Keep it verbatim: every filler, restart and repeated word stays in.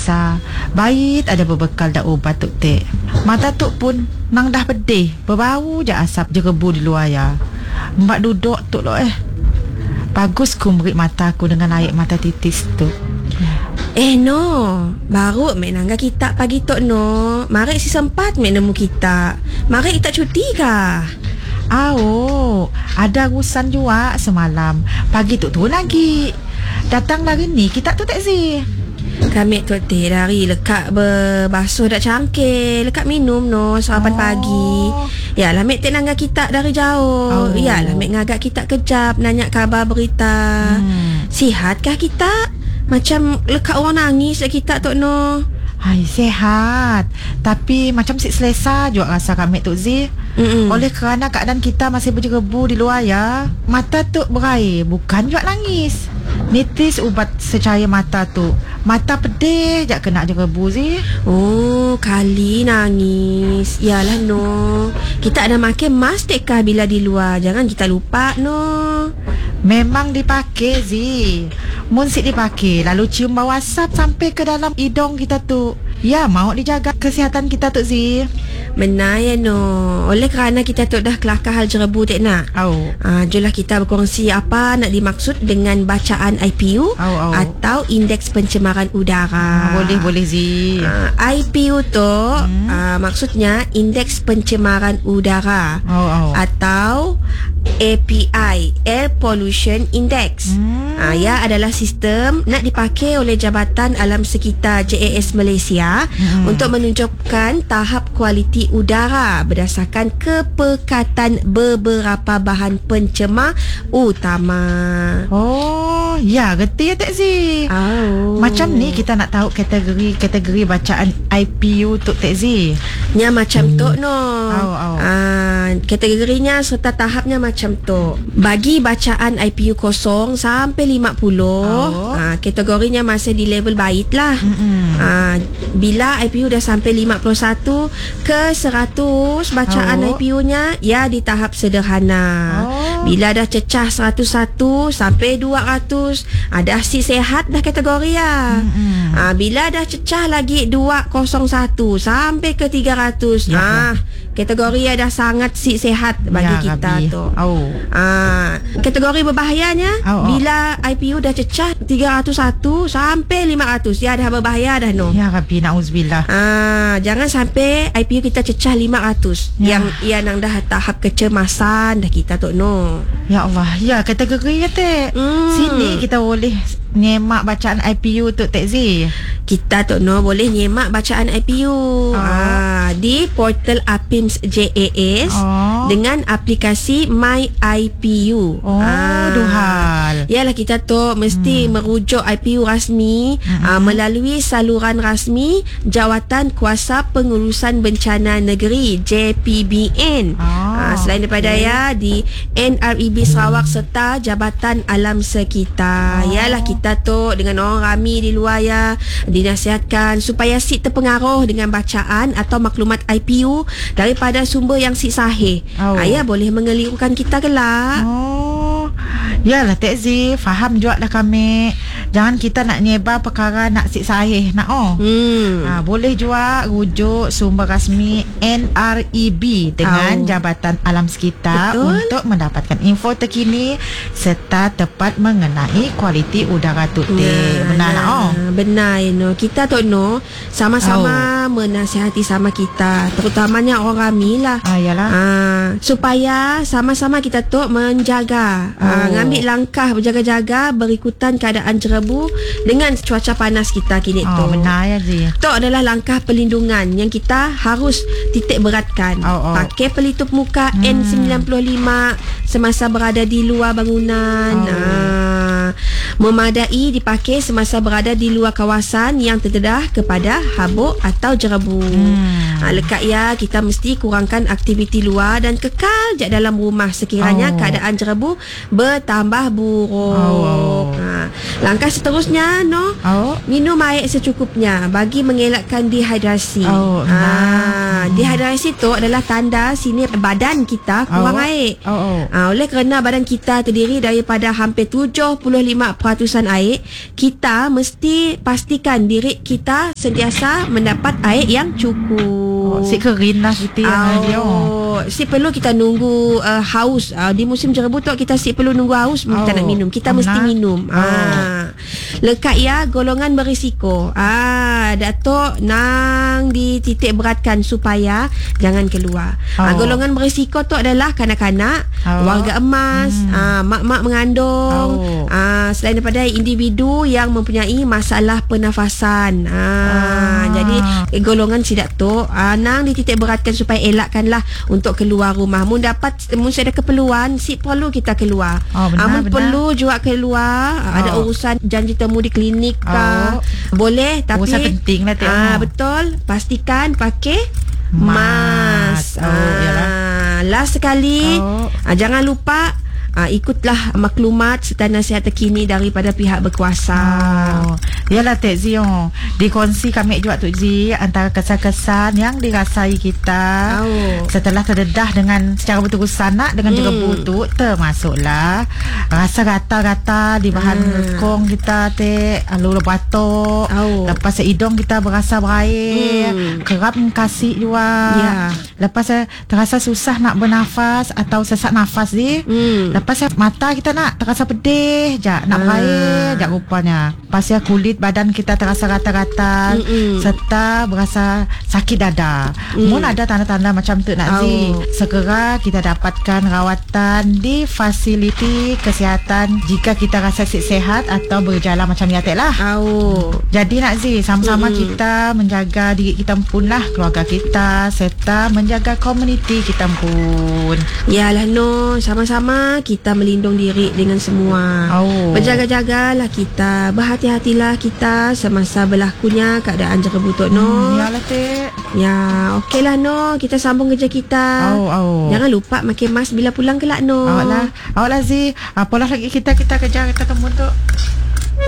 selesa. Baik ada berbekal dak ubat tu tek. Mata tu pun nang dah pedih, berbau je asap jerebu di luar ya. Mbak duduk tu lo eh. Bagus ku merik mata aku dengan air mata titis tu. Eh no, baru mek nangga kita pagi tok no. Mari si sempat mek nemu kita. Mari kita cuti kah? Ah, oh, ada urusan juga semalam. Pagi tu turun lagi. Datang lagi ni kita tu taksi. Kami tu teh dari lekat berbasuh dak cangkir, lekat minum no sarapan oh. pagi. Yalah mek tek nangga kita dari jauh. Oh. Yalah mek ngagak kita kejap nanya khabar berita. Hmm. Sihatkah kita? Macam lekat orang nangis kita tu no. Hai, sehat. Tapi macam si selesa juga rasa kami tu Zi. Mm-mm. Oleh kerana keadaan kita masih berjerebu di luar ya. Mata tu berair, bukan juga nangis. Nitis ubat secahaya mata tu. Mata pedih jak kena jerebu Zi. Oh, kali nangis. Yalah no. Kita ada makan mask tekkah bila di luar. Jangan kita lupa no. Memang dipakai Zi. Mun sik dipakai lalu cium bau asap sampai ke dalam hidung kita tu. Ya, mau dijaga kesihatan kita tu Zi. Benar ya no. Oleh kerana kita tu dah kelakar hal jerebu tak nak. Oh. Ah, julah kita berkongsi apa nak dimaksud dengan bacaan I P U oh, oh. atau indeks pencemaran udara. Ah, boleh boleh Zi. Ah, I P U tu hmm. ah, maksudnya indeks pencemaran udara oh, oh. atau A P I, Air Pollution Index. Hmm. Ah, ya adalah sistem nak dipakai oleh Jabatan Alam Sekitar J A S Malaysia hmm. untuk menunjukkan tahap kualiti udara berdasarkan kepekatan beberapa bahan pencemar utama. Oh, ya, gerti ya tak Zi? Oh. Macam ni kita nak tahu kategori-kategori bacaan I P U tu tak Zi? Nya macam tu no. Oh, oh. Ah, kategorinya serta tahapnya macam tu. Bagi bacaan I P U kosong sampai lima puluh, oh. ah, kategorinya masih di level baik lah. Ah, bila I P U dah sampai lima puluh satu ke seratus bacaan oh. I P U-nya ya di tahap sederhana. Oh. Bila dah cecah seratus satu sampai dua ratus, ada si sehat dah kategori ya. Mm-hmm. Ah, bila dah cecah lagi dua kosong satu sampai ke tiga ratus, ya, ah, kategori dah sangat si sehat bagi ya, kita Gabi. Tu. Oh. Ah, kategori berbahayanya oh, oh. bila I P U dah cecah tiga ratus satu sampai lima ratus, ya dah berbahaya dah no. Ya Rabbi, na'uzubillah. Ah, jangan sampai I P U kita cecah lima ratus ya. Yang ia nang dah tahap kecemasan dah kita tu no. Ya Allah, ya kategori kata. Hmm. Sini kita boleh nyemak bacaan I P U tu tak Zi? Kita tu no boleh nyemak bacaan I P U oh. ah, di portal APIMS J A S oh. dengan aplikasi My I P U. Oh, ah, duhal. Yalah kita tu mesti hmm. merujuk I P U rasmi hmm. ah, melalui saluran rasmi Jawatan Kuasa Pengurusan Bencana Negeri J P B N. Oh. Ah, selain daripada okay. ya di N R E B Sarawak serta Jabatan Alam Sekitar. Oh. Yalah kita tu dengan orang ramai di luar ya dinasihatkan supaya si terpengaruh dengan bacaan atau maklumat I P U daripada sumber yang si sahih. Oh. Ayah boleh mengelirukan kita kelak. Oh. Yalah Tek Zee, faham juga dah kami. Jangan kita nak nyebar perkara nak si sahih nak oh. Hmm. Ha, boleh juga rujuk sumber rasmi N R E B dengan oh. Jabatan Alam Sekitar. Betul? Untuk mendapatkan info terkini serta tepat mengenai kualiti udara tu. Nah, benar nah, oh. Benar you know. Kita tu no sama-sama oh. menasihati sama kita, terutamanya orang ramai lah. Ah, yalah. Ah, supaya sama-sama kita tu menjaga, oh. ah, ngambil langkah berjaga-jaga berikutan keadaan jerebu dengan cuaca panas kita kini oh, tu. Benar ya Zee. Tu adalah langkah perlindungan yang kita harus titik beratkan. Oh, oh. Pakai pelitup muka hmm. N sembilan puluh lima semasa berada di luar bangunan. Oh. Ah, memadai dipakai semasa berada di luar kawasan yang terdedah kepada habuk atau jerebu. Hmm. Ha, lekat ya, kita mesti kurangkan aktiviti luar dan kekal je dalam rumah sekiranya oh. keadaan jerebu bertambah buruk. Oh. Ha, langkah seterusnya no, oh. minum air secukupnya bagi mengelakkan dehidrasi. Oh. Ha, dehidrasi tu adalah tanda sini badan kita kurang oh. air. Oh. Oh. Ha, oleh kerana badan kita terdiri daripada hampir tujuh puluh lima peratusan air, kita mesti pastikan diri kita sentiasa mendapat air yang cukup. Oh, si kering lah kita yang dia. Oh, si perlu kita nunggu uh, haus. Uh, di musim jerebu tu kita si perlu nunggu haus, oh. kita nak minum. Kita oh, mesti nak. minum. Oh. Ah. Lekat ya golongan berisiko. Ah, Datuk nang dititik beratkan supaya jangan keluar. Oh. Ah, golongan berisiko tu adalah kanak-kanak, oh. warga emas, hmm. ah, mak-mak mengandung. Oh. Ah, selain daripada individu yang mempunyai masalah pernafasan. Ah, ah. Jadi golongan si Datuk ah, nang dititik beratkan supaya elakkanlah untuk keluar rumah. Mun dapat mun ada keperluan si perlu kita keluar. Oh, benar, ah, mun benar. perlu juga keluar. Oh. Ada urusan janji temu di klinik kah? Oh. Boleh tapi urusan penting lah ah, betul. Pastikan pakai mask. Oh, ah, last sekali oh. ah, jangan lupa Ah, ikutlah maklumat serta nasihat terkini daripada pihak berkuasa. Oh, yalah Tek Zion. Dikongsi kami juga Tok Zi antara kesan-kesan yang dirasai kita oh. setelah terdedah dengan secara betul-betul nak dengan hmm. juga butuh, termasuklah rasa gata-gata di bahan hmm. lekong kita Tek, lalu batuk, oh. lepas hidung kita berasa berair, hmm. kerap kasih juga. Yeah. Lepas terasa susah nak bernafas atau sesak nafas ni. Hmm. Lepas mata kita nak terasa pedih je, nak berair je rupanya. Pasal kulit badan kita terasa rata-rata serta berasa sakit dada. Mm. Mun ada tanda-tanda macam tu nak Zi, oh. segera kita dapatkan rawatan di fasiliti kesihatan jika kita rasa sihat atau berjalan macam ni lah. Oh. Jadi nak Zi, sama-sama mm. kita menjaga diri kita pun lah, keluarga kita serta menjaga komuniti kita pun. Yalah no, sama-sama kita melindung diri dengan semua. Oh. Berjaga-jagalah kita, berhati-hatilah kita semasa berlakunya keadaan jerebu tu no. Hmm, yalah Tek. Ya, okeylah no, kita sambung kerja kita. Oh, oh. Jangan lupa pakai mask bila pulang kelak no. Awaklah, awaklah Zi. Apalah lagi kita kita kerja kita temu tu.